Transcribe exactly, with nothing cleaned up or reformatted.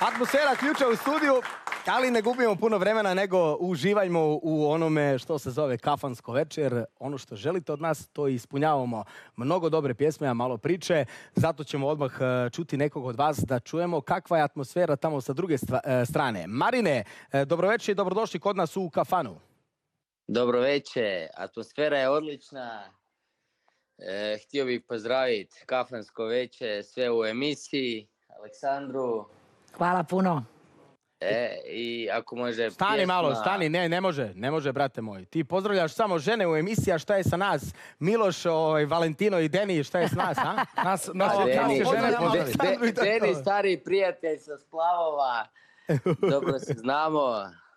Atmosfera ključa u studiju, ali ne gubimo puno vremena, nego uživajmo u onome što se zove kafansko večer. Ono što želite od nas, to ispunjavamo. Mnogo dobre pjesme, a malo priče. Zato ćemo odmah čuti nekog od vas da čujemo kakva je atmosfera tamo sa druge strane. Marine, dobroveče i dobrodošli kod nas u kafanu. Dobroveče, atmosfera je odlična. E, htio bih pozdraviti kafansko veče, sve u emisiji, Aleksandru. Hvala puno. E, i ako može Stani pjesma... malo, stani, ne, ne može, ne može, brate moj. Ti pozdravljaš samo žene u emisiji, a šta je sa nas? Miloš, ovaj, Valentino i Deni, šta je s nas, a? Nas, nas, A, Deni, nas žene Deni, Deni, stari prijatelj sa Splavova. Dobro se znamo.